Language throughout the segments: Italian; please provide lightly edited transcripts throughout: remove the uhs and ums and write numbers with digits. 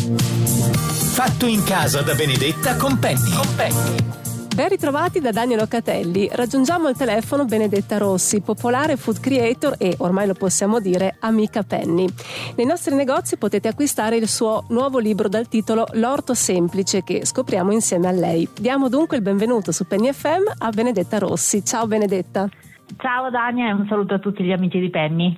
Fatto in casa da Benedetta con Penny. Ben ritrovati da Daniel Locatelli. Raggiungiamo al telefono Benedetta Rossi, popolare food creator e, ormai lo possiamo dire, amica Penny. Nei nostri negozi potete acquistare il suo nuovo libro dal titolo L'orto semplice, che scopriamo insieme a lei. Diamo dunque il benvenuto su Penny FM a Benedetta Rossi. Ciao Benedetta. Ciao Dania e un saluto a tutti gli amici di Penny.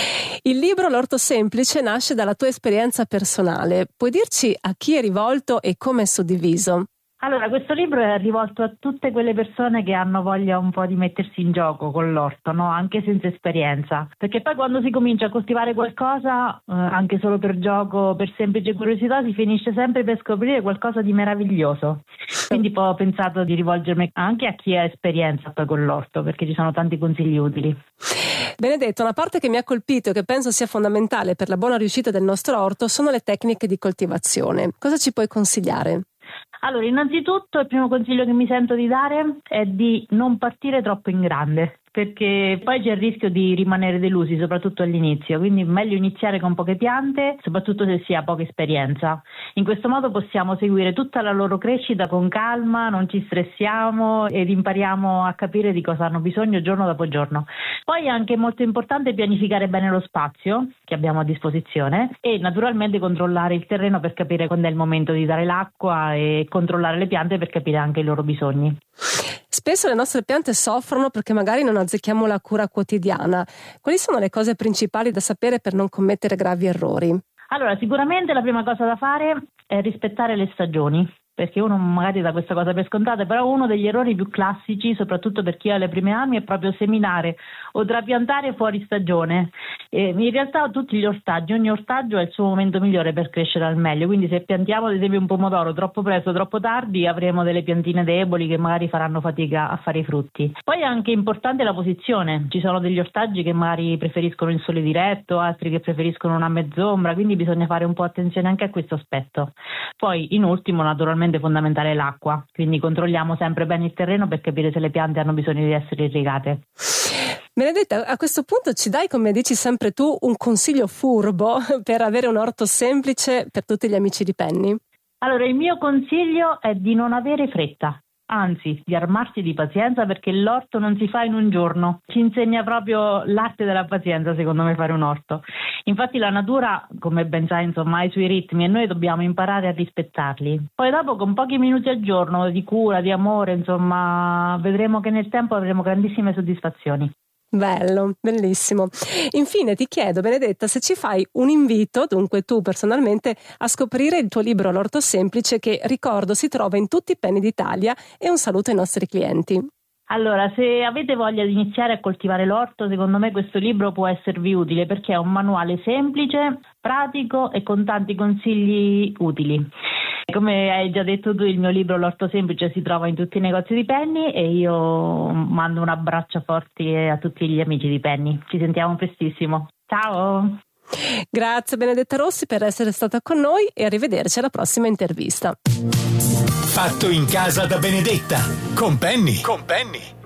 Il libro L'orto semplice nasce dalla tua esperienza personale. Puoi dirci a chi è rivolto e come è suddiviso? Allora, questo libro è rivolto a tutte quelle persone che hanno voglia un po' di mettersi in gioco con l'orto, no? Anche senza esperienza. Perché poi quando si comincia a coltivare qualcosa, anche solo per gioco, per semplice curiosità, si finisce sempre per scoprire qualcosa di meraviglioso. Quindi poi ho pensato di rivolgermi anche a chi ha esperienza poi con l'orto, perché ci sono tanti consigli utili. Benedetta, una parte che mi ha colpito e che penso sia fondamentale per la buona riuscita del nostro orto sono le tecniche di coltivazione. Cosa ci puoi consigliare? Allora, innanzitutto il primo consiglio che mi sento di dare è di non partire troppo in grande, perché poi c'è il rischio di rimanere delusi, soprattutto all'inizio, quindi meglio iniziare con poche piante, soprattutto se si ha poca esperienza. In questo modo possiamo seguire tutta la loro crescita con calma, non ci stressiamo ed impariamo a capire di cosa hanno bisogno giorno dopo giorno. Poi è anche molto importante pianificare bene lo spazio che abbiamo a disposizione e naturalmente controllare il terreno per capire quando è il momento di dare l'acqua e controllare le piante per capire anche i loro bisogni. Spesso le nostre piante soffrono perché magari non azzecchiamo la cura quotidiana. Quali sono le cose principali da sapere per non commettere gravi errori? Allora, sicuramente la prima cosa da fare è rispettare le stagioni, perché uno magari dà questa cosa per scontata, però uno degli errori più classici, soprattutto per chi ha le prime armi, è proprio seminare o trapiantare fuori stagione. In realtà tutti gli ortaggi, ogni ortaggio è il suo momento migliore per crescere al meglio, quindi se piantiamo ad esempio un pomodoro troppo presto, troppo tardi, avremo delle piantine deboli che magari faranno fatica a fare i frutti. Poi è anche importante la posizione, ci sono degli ortaggi che magari preferiscono il sole diretto, altri che preferiscono una mezz'ombra, quindi bisogna fare un po' attenzione anche a questo aspetto. Poi in ultimo naturalmente fondamentale l'acqua, quindi controlliamo sempre bene il terreno per capire se le piante hanno bisogno di essere irrigate. Benedetta, a questo punto ci dai, come dici sempre tu, un consiglio furbo per avere un orto semplice per tutti gli amici di Penny? Allora, il mio consiglio è di non avere fretta. Anzi, di armarsi di pazienza, perché l'orto non si fa in un giorno. Ci insegna proprio l'arte della pazienza, secondo me, fare un orto. Infatti la natura, come ben sai, insomma, ha i suoi ritmi e noi dobbiamo imparare a rispettarli. Poi dopo, con pochi minuti al giorno di cura, di amore, insomma, vedremo che nel tempo avremo grandissime soddisfazioni. Bello, bellissimo. Infine ti chiedo, Benedetta, se ci fai un invito, dunque tu personalmente, a scoprire il tuo libro L'orto semplice, che ricordo si trova in tutti i Penny d'Italia, e un saluto ai nostri clienti. Allora, se avete voglia di iniziare a coltivare l'orto, secondo me questo libro può esservi utile perché è un manuale semplice, pratico e con tanti consigli utili. Come hai già detto tu, il mio libro L'orto semplice si trova in tutti i negozi di Penny e io mando un abbraccio forte a tutti gli amici di Penny. Ci sentiamo prestissimo. Ciao! Grazie Benedetta Rossi per essere stata con noi e arrivederci alla prossima intervista. Fatto in casa da Benedetta con Penny.